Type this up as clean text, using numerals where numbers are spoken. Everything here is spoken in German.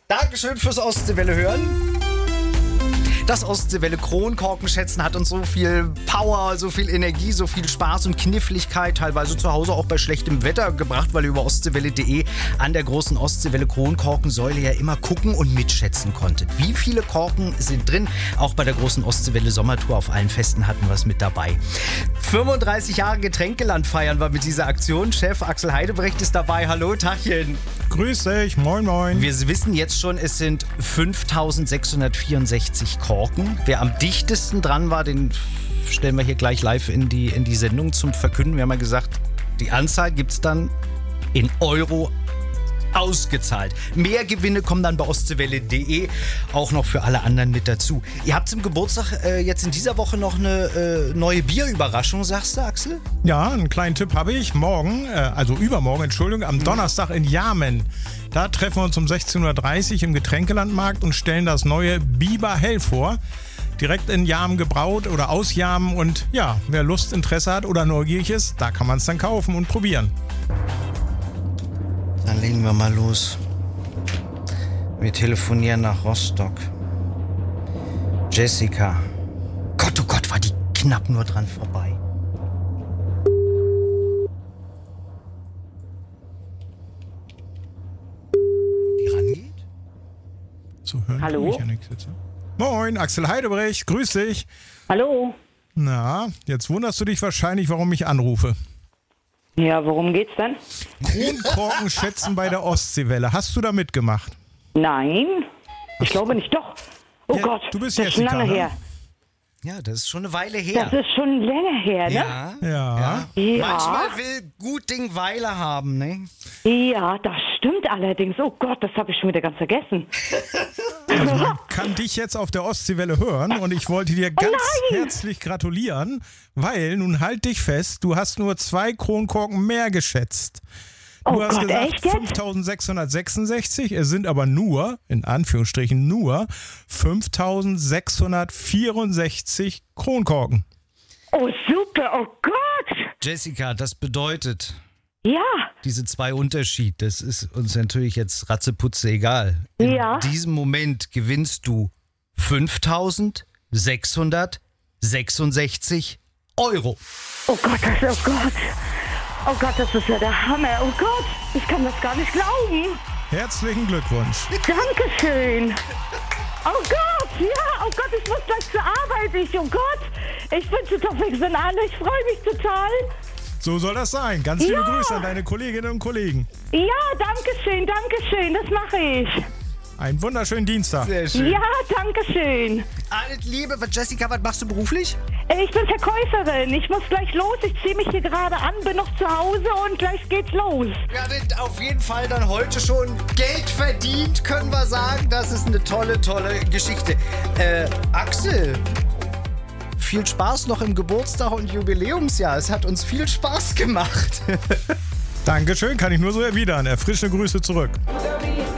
Dankeschön fürs Ostseewelle hören. Das Ostseewelle Kronkorkenschätzen hat uns so viel Power, so viel Energie, so viel Spaß und Kniffligkeit, teilweise zu Hause auch bei schlechtem Wetter gebracht, weil ihr über ostseewelle.de an der großen Ostseewelle Kronkorkensäule ja immer gucken und mitschätzen konntet. Wie viele Korken sind drin? Auch bei der großen Ostseewelle Sommertour auf allen Festen hatten wir es mit dabei. 35 Jahre Getränkeland feiern wir mit dieser Aktion. Chef Axel Heidebrecht ist dabei. Hallo, Tachchen. Grüß dich, moin moin. Wir wissen jetzt schon, es sind 5664 Korken. Wer am dichtesten dran war, den stellen wir hier gleich live in die Sendung zum Verkünden. Wir haben ja gesagt, die Anzahl gibt es dann in Euro ausgezahlt. Mehr Gewinne kommen dann bei ostseewelle.de auch noch für alle anderen mit dazu. Ihr habt zum Geburtstag jetzt in dieser Woche noch eine neue Bierüberraschung, sagst du, Axel? Ja, einen kleinen Tipp habe ich. Morgen, also übermorgen, Entschuldigung, am Donnerstag in Jamen. Da treffen wir uns um 16.30 Uhr im Getränkelandmarkt und stellen das neue Biber Hell vor. Direkt in Jamen gebraut oder aus Jamen. Und ja, wer Lust, Interesse hat oder neugierig ist, da kann man es dann kaufen und probieren. Dann legen wir mal los. Wir telefonieren nach Rostock. Jessica. Gott, oh Gott, war die knapp nur dran vorbei. Die rangeht? So hören Hallo? kann ich ja nichts jetzt. Moin, Axel Heidebrecht, grüß dich. Hallo? Na, jetzt wunderst du dich wahrscheinlich, warum ich anrufe. Ja, worum geht's denn? Kronkorkenschätzen bei der Ostseewelle. Hast du da mitgemacht? Nein, ich glaube nicht. Doch. Oh Ja, Gott, du bist das ist schon Jessica, lange ne? her. Ja, das ist schon eine Weile Das her. ist schon länger her, ne? Ja. Ja. Ja. Manchmal will gut Ding Weile haben, ne? Ja, das stimmt allerdings. Oh Gott, das habe ich schon wieder ganz vergessen. Also man kann dich jetzt auf der Ostseewelle hören und ich wollte dir ganz herzlich gratulieren, weil, nun halt dich fest, du hast nur 2 Kronkorken mehr geschätzt. Du Oh hast Gott, gesagt echt jetzt? 5.666, es sind aber nur, in Anführungsstrichen nur, 5.664 Kronkorken. Oh, super. Oh Gott. Jessica, das bedeutet, Ja. diese 2 Unterschied, das ist uns natürlich jetzt ratzeputze egal. In Ja. diesem Moment gewinnst du 5.666 Euro. Oh Gott, Oh Gott, das ist ja der Hammer. Oh Gott, ich kann das gar nicht glauben. Herzlichen Glückwunsch. Dankeschön. Oh Gott, ja, oh Gott, ich muss gleich zur Arbeit. Oh Gott, ich bin total fix in alle. Ich freue mich total. So soll das sein. Ganz liebe Ja. Grüße an deine Kolleginnen und Kollegen. Ja, dankeschön, das mache ich. Einen wunderschönen Dienstag. Sehr schön. Ja, dankeschön. Alles Liebe. Jessica, was machst du beruflich? Ich bin Verkäuferin. Ich muss gleich los. Ich ziehe mich hier gerade an, bin noch zu Hause und gleich geht's los. Ja, auf jeden Fall dann heute schon Geld verdient, können wir sagen. Das ist eine tolle Geschichte. Axel, viel Spaß noch im Geburtstag und Jubiläumsjahr. Es hat uns viel Spaß gemacht. Dankeschön, kann ich nur so erwidern. Erfrischende Grüße zurück.